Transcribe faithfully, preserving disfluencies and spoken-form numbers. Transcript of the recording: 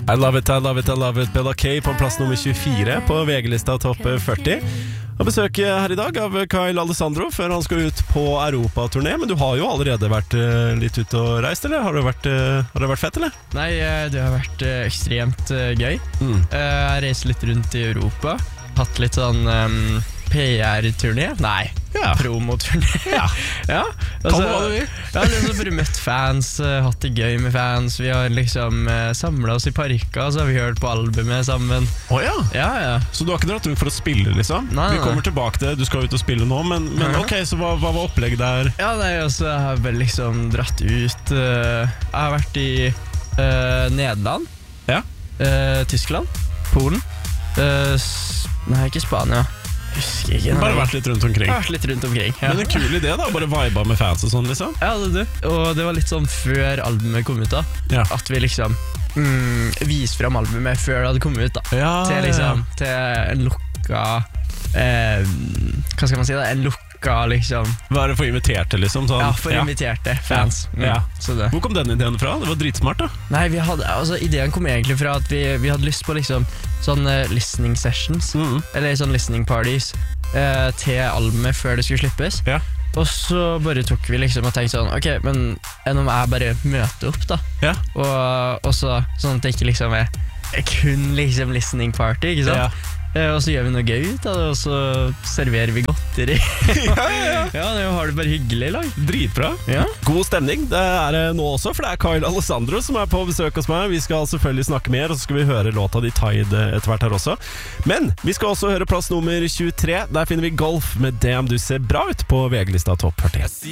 I love it, I love it, I love it. Bella K på plass nummer tjuefire på V G-lista topp førti. Og besøk her i dag av Kyle Alessandro før han skal ut på europaturné. Men du har jo allerede vært uh, litt ute og reist, eller? Har det vært, uh, har det vært fett, eller? Nei, det har vært uh, ekstremt uh, gøy. Mm. Uh, jeg har reist litt rundt i Europa. Hatt litt sånn um, P R-turné? Nei, ja. Promoturné. Ja. Ja. Altså, hva du vil. Jeg har liksom bare møtt fans, uh, hatt det gøy med fans. Vi har liksom uh, samlet oss i parker, så har vi hørt på albumet sammen. Åh oh, ja. Ja, ja. Så du har ikke dratt ut for å spille, liksom? Nei, vi kommer nei. tilbake til det, du skal ut og spille nå, men, men ok, så hva, hva var opplegget der? Ja, nei, altså, jeg har vel liksom dratt ut. Uh, jeg har vært i uh, Nederland, ja. uh, Tyskland, Polen, uh, nei, ikke Spania. Husker ikke. Bare vært litt rundt omkring. Vært litt rundt omkring, ja. Men en kul idé da, bare vibe med fans og sånn liksom. Ja, det er det. Og det var litt sånn før albumet kom ut da. Ja. At vi liksom mm, viste frem albumet før det hadde kommet ut da. Ja, til liksom, ja. til en lukka eh, hva skal man si da? En lukka liksom. Være for inviterte liksom sånn. Ja, for ja. inviterte fans. Mm. Ja. Så det. Hvor kom den ideen fra? Det var dritsmart da. Nei, vi hadde, altså ideen kom egentlig fra at vi, vi hadde lyst på liksom sånn uh, listening sessions, mm. eller sånn listening parties uh, til albumet før det skulle slippes. Ja. Og så bare tok vi liksom og tenkte sånn, ok, men enn om jeg bare møter opp da? Ja. Og, og så sånn at det ikke liksom er kun liksom listening party, ikke sant? Ja. Og så gjør vi noe gøy ut av det, og så serverer vi godteri. Ja, ja, ja. Ja, det har det bare hyggelig i lag. Dritbra. Ja. God stemning, det er det nå også, for det er Kyle Alessandro som er på besøk hos meg. Vi skal selvfølgelig snakke mer, og så skal vi høre låta di Tide etter hvert her også. Men vi skal også høre plass nummer tjuetre. Der finner vi Golf med Damn Du Ser Bra Ut på V G-lista topp førti.